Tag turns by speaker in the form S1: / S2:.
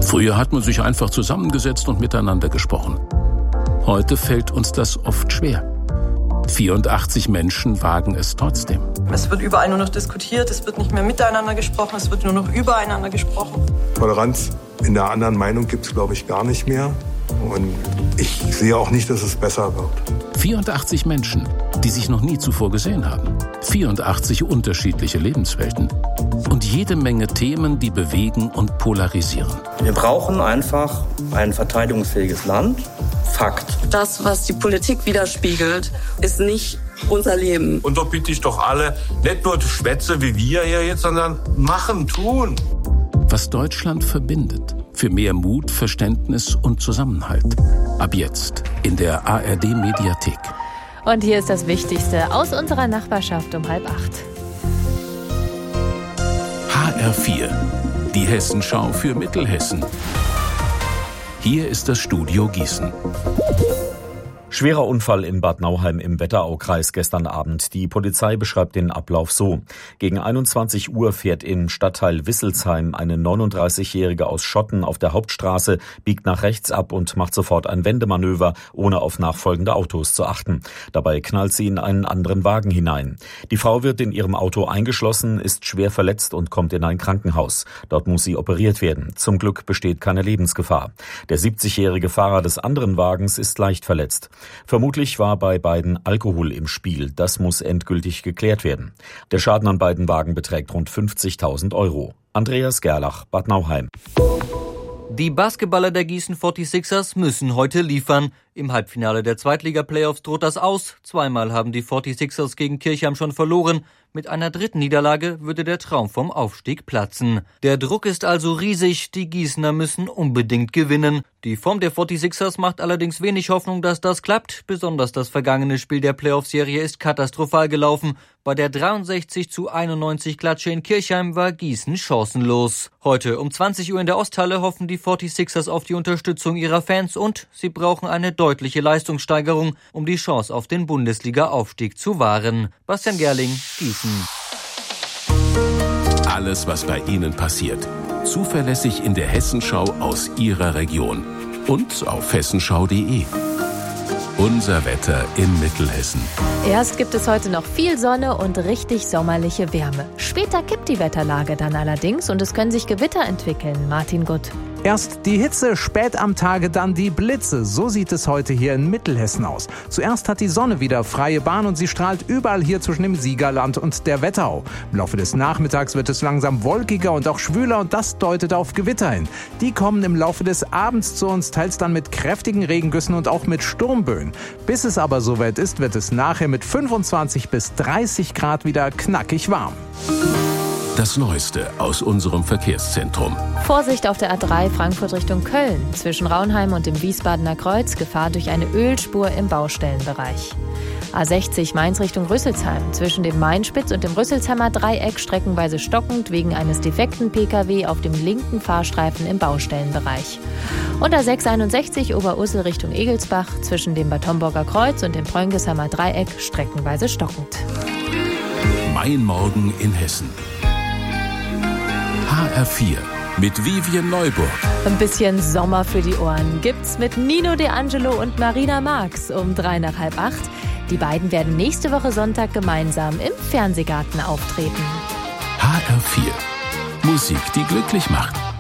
S1: Früher hat man sich einfach zusammengesetzt und miteinander gesprochen. Heute fällt uns das oft schwer. 84 Menschen wagen es trotzdem.
S2: Es wird überall nur noch diskutiert, es wird nicht mehr miteinander gesprochen, es wird nur noch übereinander gesprochen.
S3: Toleranz in der anderen Meinung gibt es, glaube ich, gar nicht mehr. Und ich sehe auch nicht, dass es besser wird.
S1: 84 Menschen, die sich noch nie zuvor gesehen haben. 84 unterschiedliche Lebenswelten. Und jede Menge Themen, die bewegen und polarisieren.
S4: Wir brauchen einfach ein verteidigungsfähiges Land. Fakt.
S5: Das, was die Politik widerspiegelt, ist nicht unser Leben.
S6: Und da bitte ich doch alle, nicht nur Schwätze wie wir hier jetzt, sondern machen, tun.
S1: Was Deutschland verbindet. Für mehr Mut, Verständnis und Zusammenhalt. Ab jetzt in der ARD-Mediathek.
S7: Und hier ist das Wichtigste aus unserer Nachbarschaft um 7:30.
S1: HR4, die Hessenschau für Mittelhessen. Hier ist das Studio Gießen.
S8: Schwerer Unfall in Bad Nauheim im Wetteraukreis gestern Abend. Die Polizei beschreibt den Ablauf so. Gegen 21 Uhr fährt im Stadtteil Wisselsheim eine 39-Jährige aus Schotten auf der Hauptstraße, biegt nach rechts ab und macht sofort ein Wendemanöver, ohne auf nachfolgende Autos zu achten. Dabei knallt sie in einen anderen Wagen hinein. Die Frau wird in ihrem Auto eingeschlossen, ist schwer verletzt und kommt in ein Krankenhaus. Dort muss sie operiert werden. Zum Glück besteht keine Lebensgefahr. Der 70-jährige Fahrer des anderen Wagens ist leicht verletzt. Vermutlich war bei beiden Alkohol im Spiel. Das muss endgültig geklärt werden. Der Schaden an beiden Wagen beträgt rund 50.000 €. Andreas Gerlach, Bad Nauheim.
S9: Die Basketballer der Gießen 46ers müssen heute liefern. Im Halbfinale der Zweitliga-Playoffs droht das aus. Zweimal haben die 46ers gegen Kirchheim schon verloren. Mit einer dritten Niederlage würde der Traum vom Aufstieg platzen. Der Druck ist also riesig. Die Gießener müssen unbedingt gewinnen. Die Form der 46ers macht allerdings wenig Hoffnung, dass das klappt. Besonders das vergangene Spiel der Playoff-Serie ist katastrophal gelaufen. Bei der 63:91 Klatsche in Kirchheim war Gießen chancenlos. Heute um 20 Uhr in der Osthalle hoffen die 46ers auf die Unterstützung ihrer Fans und sie brauchen eine deutliche Leistungssteigerung, um die Chance auf den Bundesliga-Aufstieg zu wahren. Bastian Gerling, Gießen.
S1: Alles, was bei Ihnen passiert. Zuverlässig in der Hessenschau aus Ihrer Region. Und auf hessenschau.de. Unser Wetter in Mittelhessen.
S7: Erst gibt es heute noch viel Sonne und richtig sommerliche Wärme. Später kippt die Wetterlage dann allerdings und es können sich Gewitter entwickeln. Martin Gutt.
S10: Erst die Hitze, spät am Tage dann die Blitze. So sieht es heute hier in Mittelhessen aus. Zuerst hat die Sonne wieder freie Bahn und sie strahlt überall hier zwischen dem Siegerland und der Wetterau. Im Laufe des Nachmittags wird es langsam wolkiger und auch schwüler und das deutet auf Gewitter hin. Die kommen im Laufe des Abends zu uns, teils dann mit kräftigen Regengüssen und auch mit Sturmböen. Bis es aber soweit ist, wird es nachher mit 25 bis 30 Grad wieder knackig warm.
S1: Das Neueste aus unserem Verkehrszentrum.
S7: Vorsicht auf der A3 Frankfurt Richtung Köln. Zwischen Raunheim und dem Wiesbadener Kreuz Gefahr durch eine Ölspur im Baustellenbereich. A60 Mainz Richtung Rüsselsheim. Zwischen dem Mainspitz und dem Rüsselsheimer Dreieck streckenweise stockend wegen eines defekten Pkw auf dem linken Fahrstreifen im Baustellenbereich. Und A661 Oberursel Richtung Egelsbach. Zwischen dem Bad Homburger Kreuz und dem Prönghesheimer Dreieck streckenweise stockend.
S1: Mein Morgen in Hessen. HR4 mit Vivien Neuburg.
S7: Ein bisschen Sommer für die Ohren gibt's mit Nino D'Angelo und Marina Marx um 7:03. Die beiden werden nächste Woche Sonntag gemeinsam im Fernsehgarten auftreten.
S1: HR4. Musik, die glücklich macht.